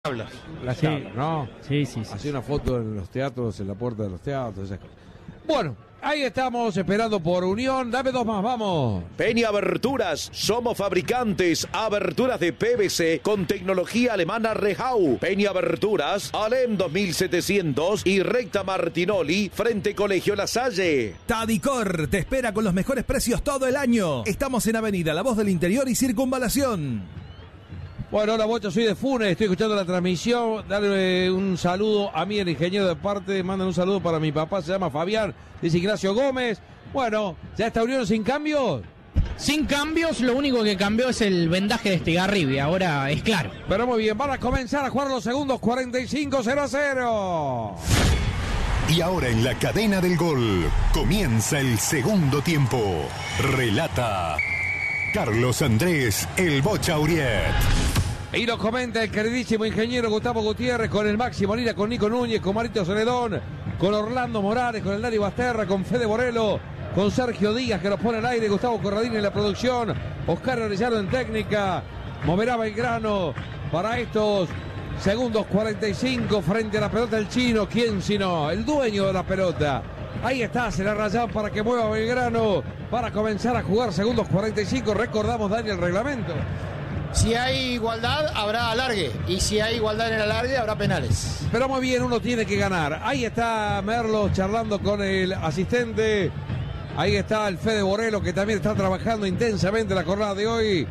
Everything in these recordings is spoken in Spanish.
Las Sí. tablas, ¿no? Sí. Hacía una foto en los teatros, en la puerta de los teatros, esas cosas. Bueno, ahí estamos esperando por Unión. Dame dos más, vamos. Peña Aberturas, somos fabricantes, aberturas de PVC con tecnología alemana Rehau. Peña Aberturas, Alem 2700 y Recta Martinoli, frente Colegio La Salle. Tadicor te espera con los mejores precios todo el año. Estamos en Avenida La Voz del Interior y Circunvalación. Bueno, hola, Bocha, soy de Funes, estoy escuchando la transmisión. Darle un saludo a mí, el ingeniero de parte. Mandan un saludo para mi papá, se llama Fabián, dice Ignacio Gómez. Bueno, ¿ya está Unión sin cambios? Sin cambios, lo único que cambió es el vendaje de Estigarribia, ahora es claro. Pero muy bien, van a comenzar a jugar los segundos, 45-0-0. Y ahora en la cadena del gol comienza el segundo tiempo. Relata Carlos Andrés El Bocha Uriet. Y nos comenta el queridísimo ingeniero Gustavo Gutiérrez con el Maxi Molina, con Nico Núñez, con Marito Celedón, con Orlando Morales, con el Dani Basterra, con Fede Borello, con Sergio Díaz que nos pone al aire, Gustavo Corradini en la producción, Oscar Arellano en técnica, moverá Belgrano para estos segundos 45 frente a la pelota del chino, ¿quién sino? El dueño de la pelota. Ahí está, se la rayan para que mueva Belgrano para comenzar a jugar segundos 45, recordamos Dani el reglamento. Si hay igualdad, habrá alargue. Y si hay igualdad en el alargue, habrá penales. Pero muy bien, uno tiene que ganar. Ahí está Merlo charlando con el asistente. Ahí está el Fede Borello, que también está trabajando intensamente la jornada de hoy.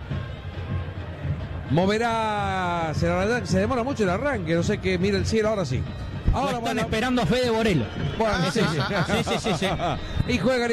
Moverá. Se demora mucho el arranque. No sé qué, mira el cielo, ahora sí. Ahora están esperando a Fede Borello. Bueno, sí. Y juegan.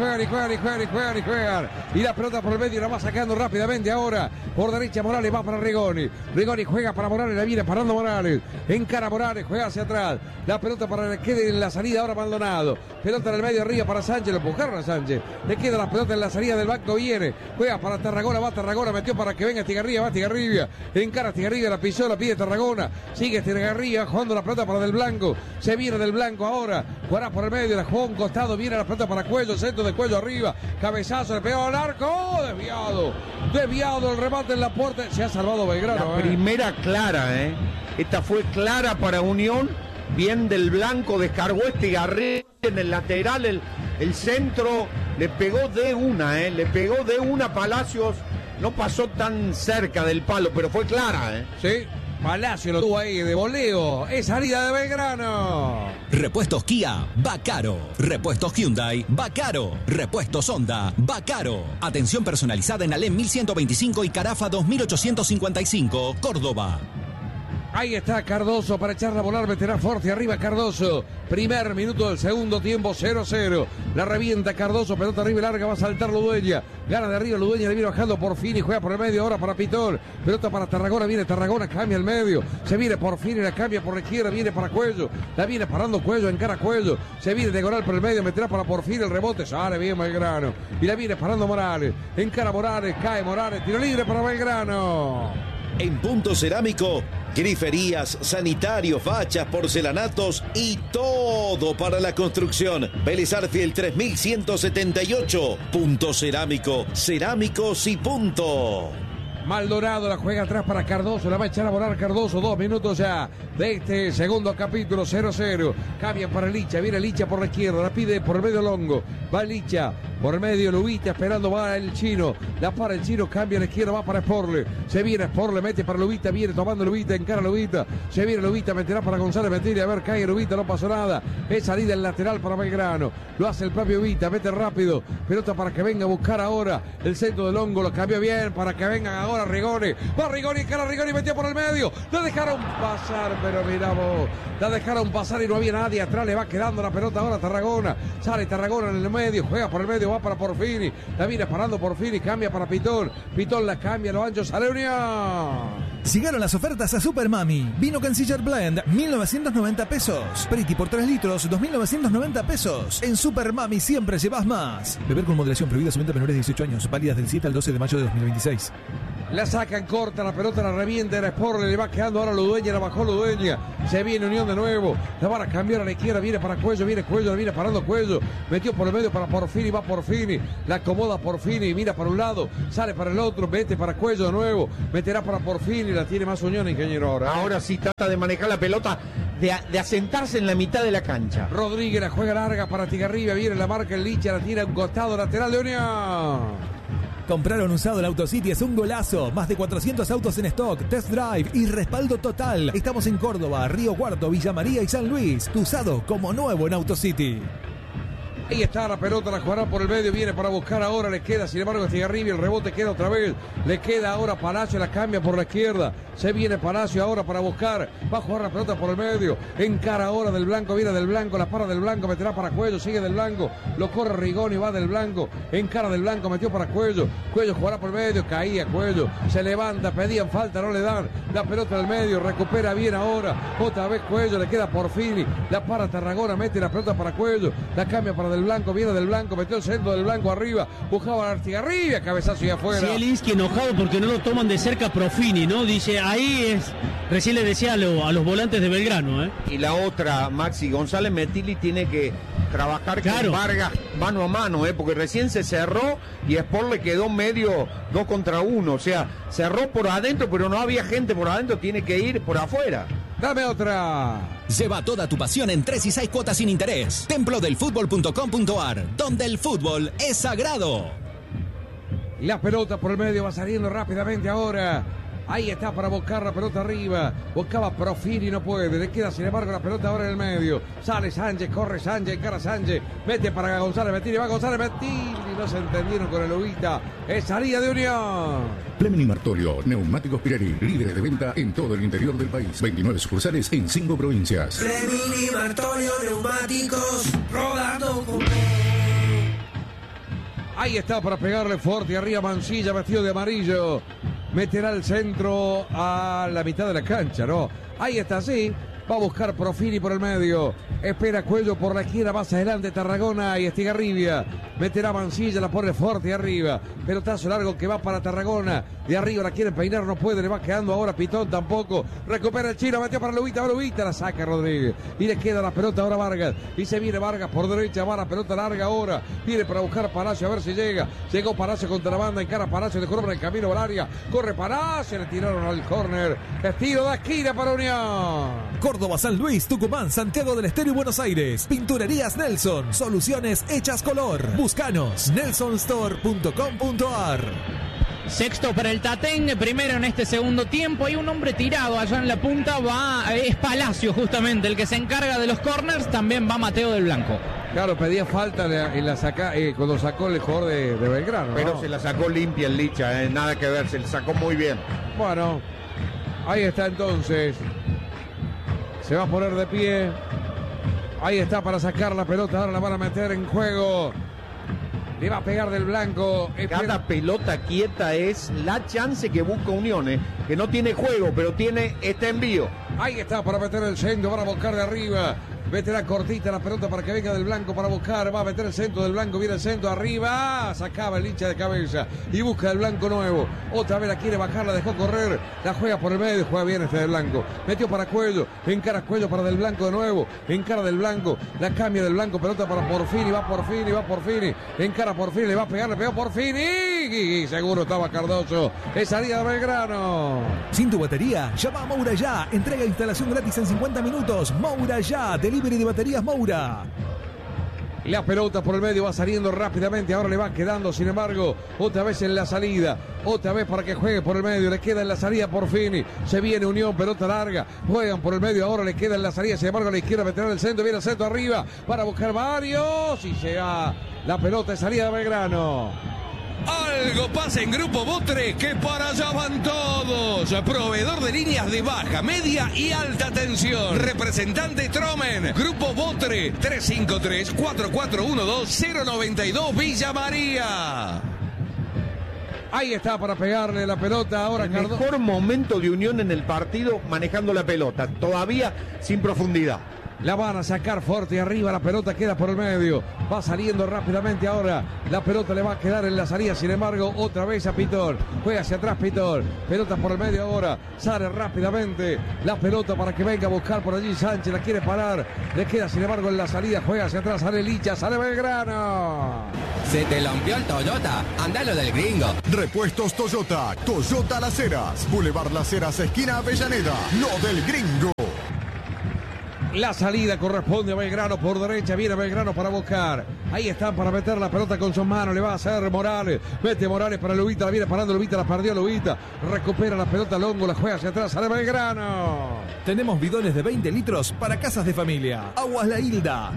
Y la pelota por el medio la va sacando rápidamente ahora. Por derecha Morales va para Rigoni. Rigoni juega para Morales, la viene parando Morales. Encara Morales, juega hacia atrás. La pelota para que quede en la salida ahora Maldonado. Pelota en el medio arriba para Sánchez, lo empujaron a Sánchez. Le queda la pelota en la salida del banco, viene. Juega para Tarragona, va Tarragona, metió para que venga Estigarribia, va Estigarribia. Encara Estigarribia, la pisó, la pide Tarragona. Sigue Estigarribia jugando la pelota para Del Blanco. Se viene Del Blanco ahora. Jugará por el medio, la jugó un costado, viene la pelota para Cuello, centro de Cuello arriba. Cabezazo, le pegó al arco. ¡Oh, desviado el remate en la puerta. Se ha salvado Belgrano. La primera clara, Esta fue clara para Unión. Bien Del Blanco, descargó Estigarribia en el lateral, el centro. Le pegó de una, Le pegó de una Palacios. No pasó tan cerca del palo, pero fue clara, Sí. Palacio lo tuvo ahí de voleo. Es salida de Belgrano. Repuestos Kia, va caro. Repuestos Hyundai, va caro. Repuestos Honda, va caro. Atención personalizada en Alem 1125 y Carafa 2855, Córdoba. Ahí está Cardoso para echarla a volar, meterá fuerte arriba Cardoso. Primer minuto del segundo tiempo, 0-0. La revienta Cardoso, pelota arriba y larga, va a saltar Ludueña. Gana de arriba Ludueña, le viene bajando por fin y juega por el medio ahora para Pitón. Pelota para Tarragona, viene Tarragona, cambia el medio. Se viene por fin y la cambia por la izquierda, viene para Cuello. La viene parando Cuello, encara Cuello. Se viene diagonal por el medio, meterá para por fin el rebote. Sale bien Belgrano. Y la viene parando Morales. Encara Morales, cae Morales, tiro libre para Belgrano. En Punto Cerámico, griferías, sanitarios, fachas, porcelanatos y todo para la construcción. Vélez Arfiel 3178. Punto Cerámico, cerámicos y punto. Maldonado la juega atrás para Cardoso, la va a echar a volar Cardoso, 2 minutos ya de este segundo capítulo, 0-0. Cambia para Licha, viene Licha por la izquierda, la pide por el medio Longo, va Licha, por el medio Lubita, esperando va el chino, la para el chino, cambia a la izquierda, va para Sporle, se viene Sporle, mete para Lubita, viene tomando Lubita, encara Lubita, se viene Lubita, meterá para González, meterá, a ver, cae Lubita, no pasó nada, es salida el lateral para Belgrano, lo hace el propio Lubita, mete rápido, pelota para que venga a buscar ahora el centro de Longo, lo cambió bien, para que vengan ahora Rigoni, va Rigoni, encara Rigoni, metió por el medio, la dejaron pasar, pero mira vos, la dejaron pasar y no había nadie atrás, le va quedando la pelota ahora a Tarragona, sale Tarragona en el medio, juega por el medio, va para Porfini, la viene parando Porfini, cambia para Pitón, Pitón la cambia, lo ancho, sale Unión. Llegaron las ofertas a Super Mami. Vino Canciller Blend, 1.990 pesos. Pretty por 3 litros, 2.990 pesos. En Super Mami siempre llevas más. Beber con moderación, prohibida su venta a menores de 18 años, válidas del 7 al 12 de mayo de 2026. La sacan corta, la pelota la revienta, era Sport, le va quedando ahora Ludueña, la bajó Ludueña, se viene Unión de nuevo, la van a cambiar a la izquierda, viene para Cuello, la viene parando Cuello, metió por el medio para Porfini, va Porfini, la acomoda Porfini, mira para un lado, sale para el otro, mete para Cuello de nuevo, meterá para Porfini, la tiene más Unión, ingeniero ahora. Ahora sí trata de manejar la pelota, de asentarse en la mitad de la cancha. Rodríguez la juega larga para Tigarribia, viene la marca el Licha, la tira a un costado lateral de Unión. Compraron usado el AutoCity, es un golazo. Más de 400 autos en stock, test drive y respaldo total. Estamos en Córdoba, Río Cuarto, Villa María y San Luis. Tu usado como nuevo en AutoCity. Ahí está la pelota, la jugará por el medio, viene para buscar ahora, le queda, sin embargo, Estigarribia, el rebote queda otra vez, le queda ahora Palacio, la cambia por la izquierda, se viene Palacio ahora para buscar, va a jugar la pelota por el medio, encara ahora del Blanco, viene del Blanco, la para del Blanco, meterá para Cuello, sigue del Blanco, lo corre Rigoni, va del Blanco, encara del Blanco, metió para Cuello, Cuello jugará por el medio, caía Cuello, se levanta, pedían falta, no le dan, la pelota del medio, recupera bien ahora, otra vez Cuello, le queda Porfini, la para Tarragona, mete la pelota para Cuello, la cambia para del Blanco, viene del Blanco, metió el centro del Blanco arriba, buscaba a Artigarribia, cabezazo y afuera. Zielinski enojado porque no lo toman de cerca Profini, ¿no? Dice, ahí es, recién le decía a los volantes de Belgrano, ¿eh? Y la otra, Maxi, González Metilli tiene que trabajar con Vargas mano a mano, porque recién se cerró y Sport le quedó medio 2 contra 1, o sea, cerró por adentro, pero no había gente por adentro, tiene que ir por afuera. Dame otra. Lleva toda tu pasión en 3 y 6 cuotas sin interés. Templodelfutbol.com.ar, donde el fútbol es sagrado. La pelota por el medio va saliendo rápidamente ahora. Ahí está para buscar la pelota arriba. Buscaba Profini, no puede. Le queda sin embargo la pelota ahora en el medio. Sale Sánchez, corre Sánchez, encara Sánchez. Mete para González Metilli, va González Metilli. No se entendieron con el Ubita. Es salida de Unión. Fleming Martolio, Neumáticos Pirelli, líderes de venta en todo el interior del país. 29 sucursales en 5 provincias. Fleming Martolio, Neumáticos, rodando con... Ahí está para pegarle fuerte arriba Mancilla, vestido de amarillo. Meterá el centro a la mitad de la cancha, ¿no? Ahí está, sí. Va a buscar Profini por el medio. Espera Cuello por la izquierda. Más adelante Tarragona y Estigarribia. Meterá Mancilla, la pone fuerte arriba. Pelotazo largo que va para Tarragona. De arriba la quiere peinar, no puede. Le va quedando ahora Pitón tampoco. Recupera el chino, metió para Lubita. La saca Rodríguez. Y le queda la pelota ahora a Vargas. Y se viene Vargas por derecha. Va la pelota larga ahora. Viene para buscar Palacio a ver si llega. Llegó Palacio contra la banda. Encara Palacio. Dejó por el camino al área. Corre Palacio. Le tiraron al córner. Estilo de esquina para Unión. Córdoba, San Luis, Tucumán, Santiago del Estero y Buenos Aires. Pinturerías Nelson. Soluciones hechas color. Búscanos. nelsonstore.com.ar. Sexto para el Tatén, primero en este segundo tiempo. Hay un hombre tirado allá en la punta, es Palacio justamente el que se encarga de los corners. También va Mateo del Blanco. Claro, pedía falta en la cuando sacó el jugador de Belgrano, ¿no? Pero se la sacó limpia el Licha, nada que ver, se la sacó muy bien. Bueno, ahí está entonces. Se va a poner de pie. Ahí está para sacar la pelota. Ahora la van a meter en juego. Le va a pegar del Blanco. Cada pelota quieta es la chance que busca Unión, que no tiene juego, pero tiene este envío. Ahí está para meter el centro, van a buscar de arriba. Meterá cortita la pelota para que venga del Blanco para buscar. Va a meter el centro del Blanco, viene el centro arriba. Sacaba el hincha de cabeza y busca el Blanco nuevo. Otra vez la quiere bajar, la dejó correr. La juega por el medio, juega bien este del Blanco. Metió para Cuello, encara Cuello para del Blanco de nuevo. Encara del Blanco, la cambia del Blanco, pelota para Porfini, va Porfini. Encara Porfini, le va a pegar, le pegó Porfini. Y seguro estaba Cardoso. Es salida de Belgrano. Sin tu batería, llama a Moura ya. Entrega e instalación gratis en 50 minutos. Moura ya. Delivery de baterías Moura. La pelota por el medio va saliendo rápidamente. Ahora le va quedando, sin embargo, otra vez en la salida. Otra vez para que juegue por el medio. Le queda en la salida Porfini. Se viene Unión, pelota larga. Juegan por el medio. Ahora le queda en la salida. Sin embargo, a la izquierda meterá el centro. Viene el centro arriba para buscar varios. Y se va la pelota de salida de Belgrano. Algo pasa en Grupo Botre, que para allá van todos. Proveedor de líneas de baja, media y alta tensión. Representante Tromen. Grupo Botre, 353-4412-092 Villa María. Ahí está para pegarle la pelota ahora el mejor momento de Unión en el partido manejando la pelota, todavía sin profundidad. La van a sacar fuerte arriba, la pelota queda por el medio. Va saliendo rápidamente ahora. La pelota le va a quedar en la salida, sin embargo, otra vez a Pitol. Juega hacia atrás Pitol. Pelota por el medio ahora. Sale rápidamente la pelota para que venga a buscar por allí Sánchez. La quiere parar. Le queda, sin embargo, en la salida. Juega hacia atrás, sale Licha, sale Belgrano. Se te lampió el Toyota. Andalo del gringo. Repuestos Toyota. Toyota Las Heras. Boulevard Las Heras, esquina Avellaneda. Lo del gringo. La salida corresponde a Belgrano por derecha. Viene Belgrano para buscar. Ahí están para meter la pelota con sus manos. Le va a hacer Morales. Mete Morales para Lubita. La viene parando Lubita. La perdió Lubita. Recupera la pelota Longo. La juega hacia atrás. Sale Belgrano. Tenemos bidones de 20 litros para casas de familia. Aguas La Hilda.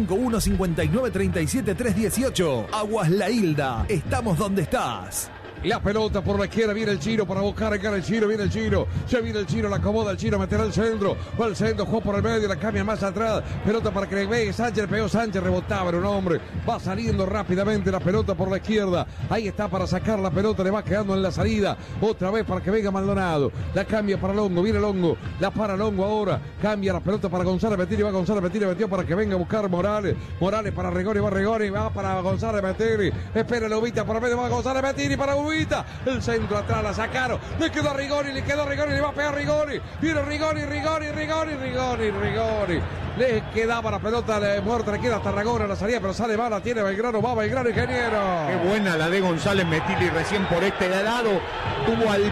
351-5937-318. Aguas La Hilda. Estamos donde estás. La pelota por la izquierda, viene el Chino para buscar acá el Chino, viene el Chino, ya viene el Chino, la acomoda el Chino, meterá el centro, va al centro, juega por el medio, la cambia más atrás, pelota para que le pegue Sánchez, le pegó Sánchez, rebotaba, era un hombre, va saliendo rápidamente la pelota por la izquierda, ahí está para sacar la pelota, le va quedando en la salida, otra vez para que venga Maldonado, la cambia para Longo, viene Longo, la para Longo ahora, cambia la pelota para González Mettini, va González Mettini, metió para que venga a buscar Morales, Morales para Rigoni, va para González Mettini, espera Lubita, por el medio va González Mettini para el centro atrás, la sacaron, le quedó a Rigoni, le va a pegar Rigoni, viene Rigoni, le quedaba la pelota muerta, le queda a Tarragona la salida, pero sale mala, tiene Belgrano, va Belgrano, ingeniero. Qué buena la de González Mettini recién por este lado, tuvo al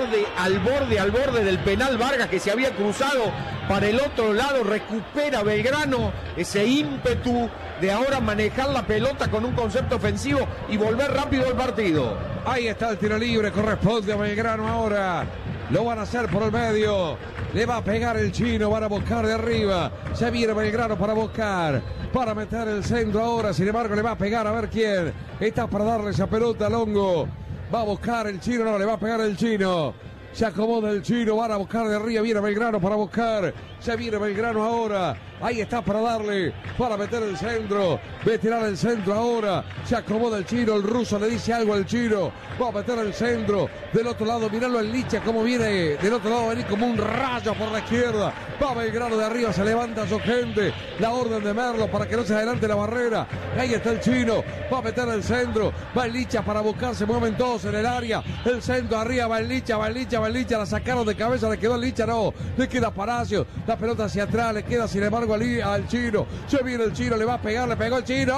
borde del penal Vargas que se había cruzado para el otro lado, recupera Belgrano ese ímpetu de ahora manejar la pelota con un concepto ofensivo y volver rápido al partido. Ahí está el tiro libre, corresponde a Belgrano ahora. Lo van a hacer por el medio. Le va a pegar el Chino, van a buscar de arriba. Se viene Belgrano para buscar, para meter el centro ahora. Sin embargo, le va a pegar a ver quién. Está para darle esa pelota a Longo. Va a buscar el Chino, no, le va a pegar el Chino. Se acomoda el Chino, van a buscar de arriba, viene Belgrano para buscar, se viene Belgrano ahora, ahí está para darle, para meter el centro, va a tirar el centro ahora, se acomoda el Chino, el ruso le dice algo al Chino, va a meter el centro, del otro lado, miralo en Licha, como viene, del otro lado venir como un rayo por la izquierda, va Belgrano de arriba, se levanta su gente, la orden de Merlo para que no se adelante la barrera, ahí está el Chino, va a meter el centro, va el Licha para buscar, se mueven todos en el área, el centro arriba, va el Licha, la sacaron de cabeza, le quedó el Licha, no, le queda Palacio, la pelota hacia atrás, le queda sin embargo al Chino, se viene el Chino, le va a pegar, le pegó el Chino,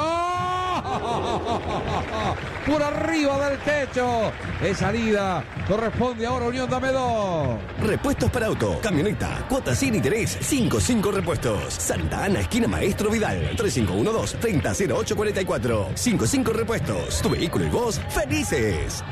¡oh! Por arriba del techo, es salida, corresponde ahora Unión, dame dos. Repuestos para auto, camioneta, cuotas sin interés, 55 repuestos, Santa Ana, esquina Maestro Vidal, 3512-300844, 55 repuestos, tu vehículo y vos, felices.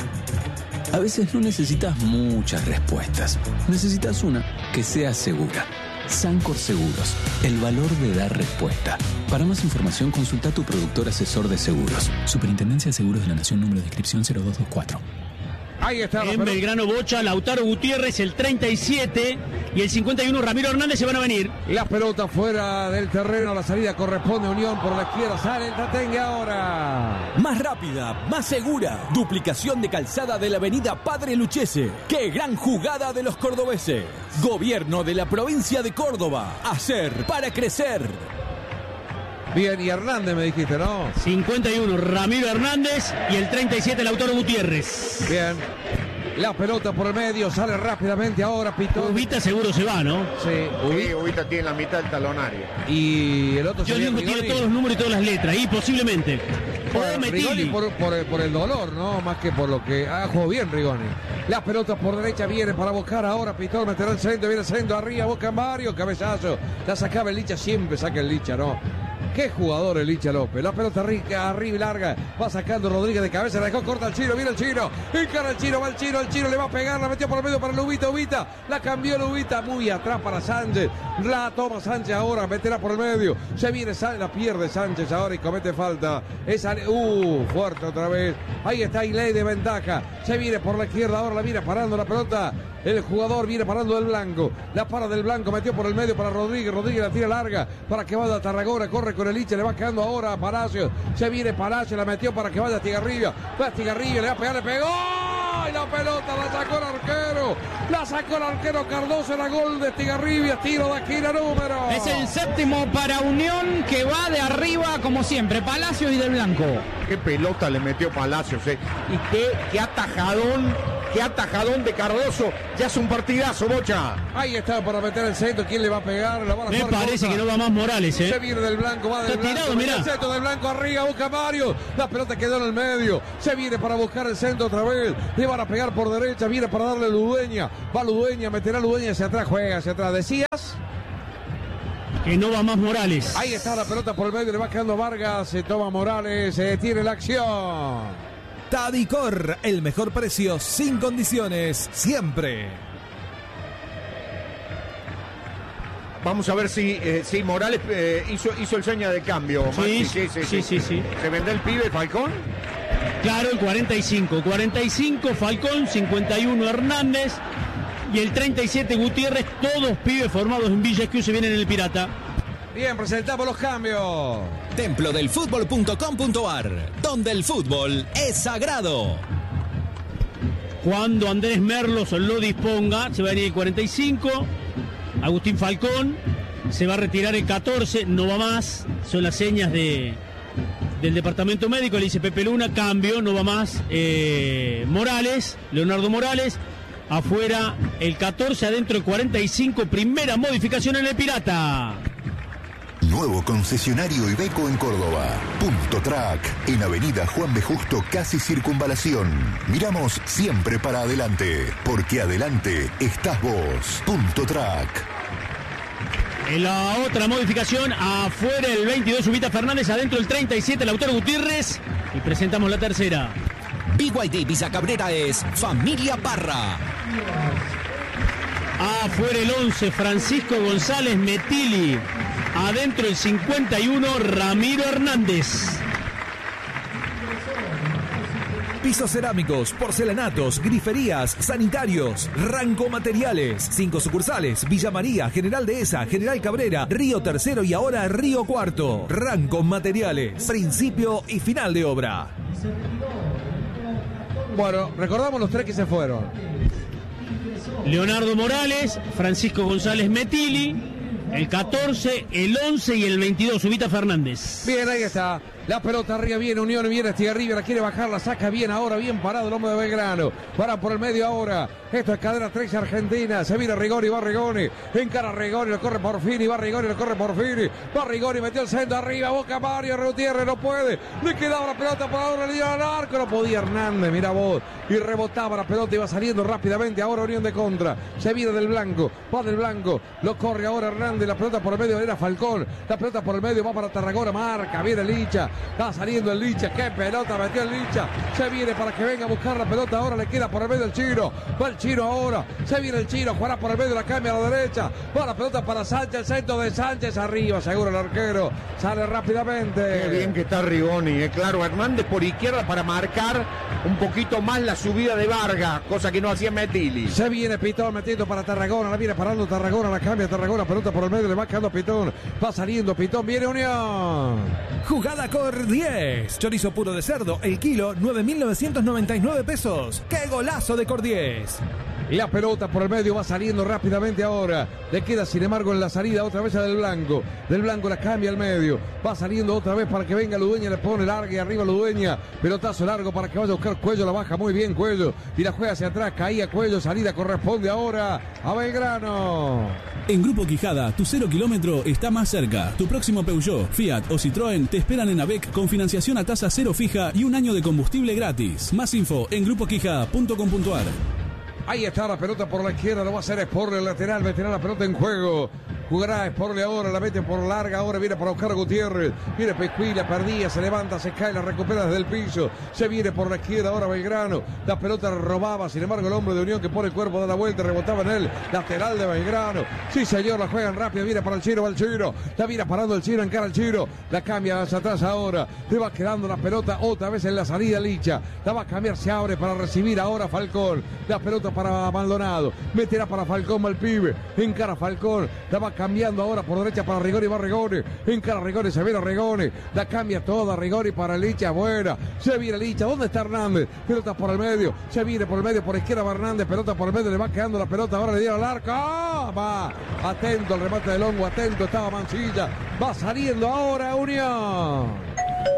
A veces no necesitas muchas respuestas. Necesitas una que sea segura. Sancor Seguros. El valor de dar respuesta. Para más información, consulta a tu productor asesor de seguros. Superintendencia de Seguros de la Nación, número de inscripción 0224. Ahí está. En Belgrano Bocha, Lautaro Gutiérrez, el 37 y el 51, Ramiro Hernández se van a venir. La pelota fuera del terreno, la salida corresponde a Unión por la izquierda, sale el Tatengue ahora. Más rápida, más segura. Duplicación de calzada de la avenida Padre Luchese. ¡Qué gran jugada de los cordobeses! Gobierno de la provincia de Córdoba. Hacer para crecer. Bien, y Hernández me dijiste, ¿no? 51, Ramiro Hernández y el 37, Lautaro Gutiérrez. Bien. La pelota por el medio, sale rápidamente ahora Pitón. Ubita seguro se va, ¿no? Sí, Ubita tiene la mitad del talonario. Y el otro Yo digo que tiene todos los números y todas las letras, y posiblemente. Rigoni por el dolor, ¿no? Más que por lo que jugó bien Rigoni. La pelota por derecha viene para buscar ahora Pitón, meterá el centro, viene el centro arriba, busca Mario, cabezazo. La sacaba el Licha, siempre saca el Licha, ¿no? Qué jugador el Licha López. La pelota rica, arriba y larga. Va sacando Rodríguez de cabeza. La dejó corta al Chino. Viene el Chino. Encara el Chino. Va el Chino. El Chino le va a pegar. La metió por el medio para Lubita. Ubita. La cambió Lubita. Muy atrás para Sánchez. La toma Sánchez ahora. Meterá por el medio. Se viene. La pierde Sánchez ahora y comete falta. Esa, fuerte otra vez. Ahí está Iley de ventaja. Se viene por la izquierda. Ahora la viene parando la pelota. El jugador viene parando del blanco. La para del blanco. Metió por el medio para Rodríguez. Rodríguez la tira larga para que vaya a Tarragona. Corre con el Licha. Le va quedando ahora a Palacios. Se viene Palacios. La metió para que vaya a Tigarribia. Va a Tigarribia. Le va a pegar. Le pegó. ¡Ay! La pelota la sacó el arquero. La sacó el arquero Cardoso. Era gol de Estigarribia. Tiro de esquina número. Es el séptimo para Unión, que va de arriba como siempre. Palacios y del Blanco. Qué pelota le metió Palacios, y qué atajadón de Cardoso. Ya es un partidazo, Bocha. Ahí está para meter el centro. ¿Quién le va a pegar? Me parece que no va más Morales, Se viene del Blanco, va del Está Blanco. tirado, mirá. El centro del Blanco arriba, busca Mario. La pelota quedó en el medio. Se viene para buscar el centro otra vez. Le van a pegar por derecha. Viene para darle Ludueña. Va Ludueña, meterá Ludueña hacia atrás. Juega hacia atrás. ¿Decías? Que no va más Morales. Ahí está la pelota por el medio. Le va quedando Vargas. Se toma Morales. Se detiene la acción. Tadicor, el mejor precio sin condiciones, siempre. Vamos a ver si Morales hizo el seña de cambio. Sí. ¿Se vende el pibe Falcón? Claro, el 45. 45 Falcón, 51 Hernández y el 37 Gutiérrez. Todos pibes formados en Villa Esquiú se vienen en el Pirata. Bien, presentamos los cambios. Templodelfutbol.com.ar, donde el fútbol es sagrado. Cuando Andrés Merlos lo disponga, se va a venir el 45. Agustín Falcón se va a retirar el 14, no va más. Son las señas del departamento médico. Le dice Pepe Luna, cambio, no va más. Morales, Leonardo Morales. Afuera el 14, adentro el 45. Primera modificación en el Pirata. Nuevo concesionario Iveco en Córdoba. Punto Track, en Avenida Juan B. Justo, casi Circunvalación. Miramos siempre para adelante, porque adelante estás vos. Punto Track. En la otra modificación, afuera el 22, Ubita Fernández, adentro el 37, Lautaro Gutiérrez. Y presentamos la tercera. BYD Visa Cabrera es Familia Parra. Afuera el 11, Francisco González Metili. Adentro el 51, Ramiro Hernández. Pisos cerámicos, porcelanatos, griferías, sanitarios, Ranco Materiales. 5 sucursales: Villa María, General Dehesa, General Cabrera, Río Tercero y ahora Río Cuarto. Ranco Materiales, principio y final de obra. Bueno, recordamos los 3 que se fueron. Leonardo Morales, Francisco González Metili, el 14, el 11 y el 22, Ubita Fernández. Bien, ahí está. La pelota arriba, viene Unión, viene Estigarribia, la quiere bajar, la saca bien ahora, bien parado el hombre de Belgrano. Para por el medio ahora. Esto es cadena 13 Argentina. Se viene Rigoni, va Rigoni. Encara Rigoni, lo corre por Fini, va Rigoni, lo corre por Fini. Va Rigoni, metió el centro arriba, Boca Mario, Gutiérrez, no puede. Le quedaba la pelota por ahora, le dio al arco, no podía Hernández, mira vos. Y rebotaba la pelota, iba saliendo rápidamente. Ahora Unión de contra. Se viene del Blanco, va del Blanco. Lo corre ahora Hernández, la pelota por el medio era Falcón. La pelota por el medio va para Tarragona, marca, viene Licha. Va saliendo el Licha, qué pelota metió el Licha. Se viene para que venga a buscar la pelota. Ahora le queda por el medio el Chino. Va el Chino ahora. Se viene el Chino, jugará por el medio, la cambia a la derecha. Va la pelota para Sánchez, el centro de Sánchez arriba. Seguro el arquero. Sale rápidamente. Qué bien que está Rigoni. Claro, Hernández por izquierda para marcar un poquito más la subida de Vargas, cosa que no hacía Metili. Se viene Pitón metiendo para Tarragona. La viene parando Tarragona, la cambia Tarragona. Pelota por el medio, le va quedando Pitón. Va saliendo Pitón, viene Unión. Jugada Cor 10. Chorizo puro de cerdo, el kilo, 9.999 pesos. ¡Qué golazo de Cor 10! La pelota por el medio va saliendo rápidamente ahora. Le queda sin embargo en la salida otra vez a Del Blanco. Del Blanco la cambia al medio. Va saliendo otra vez para que venga Ludueña. Le pone larga y arriba Ludueña. Pelotazo largo para que vaya a buscar Cuello. La baja muy bien Cuello. Y la juega hacia atrás. Caía Cuello. Salida corresponde ahora a Belgrano. En Grupo Quijada, tu 0 kilómetro está más cerca. Tu próximo Peugeot, Fiat o Citroën te esperan en AVEC con financiación a tasa cero fija y un año de combustible gratis. Más info en grupoquijada.com.ar. Ahí está la pelota por la izquierda, lo va a hacer Sporle, el lateral, meterá la pelota en juego. Jugará Sporle ahora, la mete por larga, ahora viene para buscar a Gutiérrez. Viene Pescuila, perdía, se levanta, se cae, la recupera desde el piso. Se viene por la izquierda ahora Belgrano. La pelota robaba, sin embargo el hombre de Unión que pone el cuerpo, da la vuelta, rebotaba en él. Lateral de Belgrano. Sí señor, la juegan rápido, viene para el Chino, va el Chino. La viene parando el Chino, encara el Chino. La cambia hacia atrás ahora. Le va quedando la pelota otra vez en la salida Licha. La va a cambiar, se abre para recibir ahora Falcón. La pelota para Maldonado. Meterá para Falcón, mal pibe. Encara Falcón. La va a cambiando ahora por derecha para Rigoni, va Rigoni, encara Rigoni, se viene Rigoni, la cambia toda Rigoni para Licha, buena, se viene Licha, ¿dónde está Hernández? Pelota por el medio, se viene por el medio, por izquierda va Hernández, pelota por el medio, le va quedando la pelota, ahora le dieron al arco, va, atento el remate de Longo, atento, estaba Mancilla, va saliendo ahora Unión.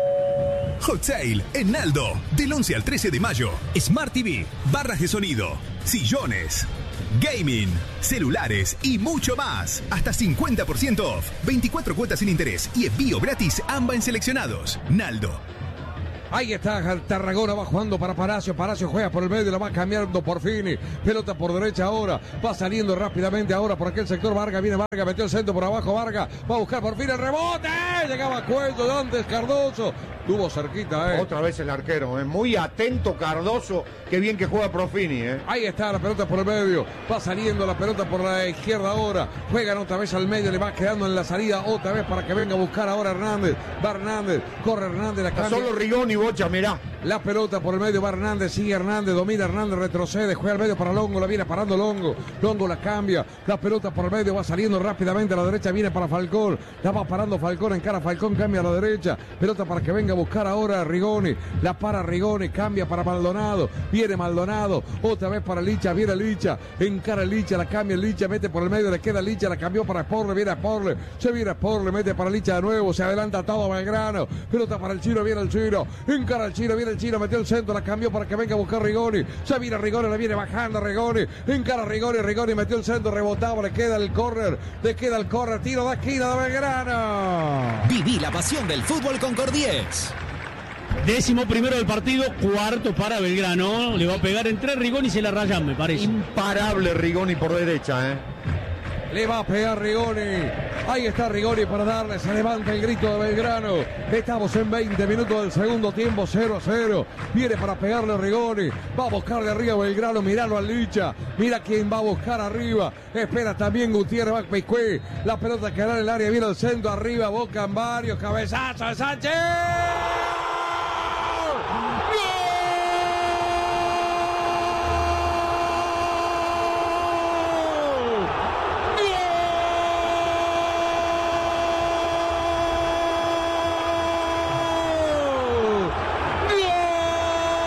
Hot Sale en Naldo, del 11 al 13 de mayo. Smart TV, barras de sonido, sillones, gaming, celulares y mucho más. Hasta 50% off, 24 cuotas sin interés y envío gratis AMBA en seleccionados. Naldo. Ahí está Tarragona, va jugando para Palacio. Palacio juega por el medio, la va cambiando por Fini. Pelota por derecha ahora. Va saliendo rápidamente ahora por aquel sector. Vargas, viene Vargas, metió el centro por abajo. Vargas va a buscar por fin el rebote. Llegaba a Cuello, antes Cardoso. Tuvo cerquita, Otra vez el arquero, muy atento Cardoso. Qué bien que juega Profini, Ahí está la pelota por el medio. Va saliendo la pelota por la izquierda ahora. Juegan otra vez al medio, le va quedando en la salida otra vez para que venga a buscar ahora Hernández. Va Hernández, corre Hernández, la cambia. Solo Rigoni, Bocha, mirá. La pelota por el medio va Hernández, sigue Hernández, domina Hernández, retrocede, juega al medio para Longo, la viene parando Longo. Longo la cambia, la pelota por el medio, va saliendo rápidamente a la derecha, viene para Falcón. La va parando Falcón, encara Falcón, cambia a la derecha. Pelota para que venga a buscar ahora a Rigoni. La para Rigoni, cambia para Maldonado. Viene Maldonado, otra vez para Licha, viene Licha. Encara Licha, la cambia Licha, mete por el medio, le queda Licha, la cambió para Sporle, viene a Sporle. Se viene a Sporle, mete para Licha de nuevo, se adelanta todo Belgrano. Pelota para el Chino, viene el Chino. Encara el Chino, viene el Chino, metió el centro, la cambió para que venga a buscar Rigoni. Se viene Rigoni, la viene bajando Rigoni. Encara Rigoni, Rigoni metió el centro, rebotaba, le queda el córner, tiro de esquina de Belgrano. Viví la pasión del fútbol con Cordies. 11º del partido, cuarto para Belgrano. Le va a pegar entre Rigoni y se la rayan, me parece. Imparable Rigoni por derecha, Le va a pegar Rigoni. Ahí está Rigoni para darle. Se levanta el grito de Belgrano. Estamos en 20 minutos del segundo tiempo. 0-0. Viene para pegarle a Rigoni. Va a buscar de arriba Belgrano. Miralo al Licha. Mira quién va a buscar arriba. Espera también Gutiérrez. Va Peicue. La pelota quedará en el área. Viene el centro arriba. Bocan varios. Cabezazo de Sánchez.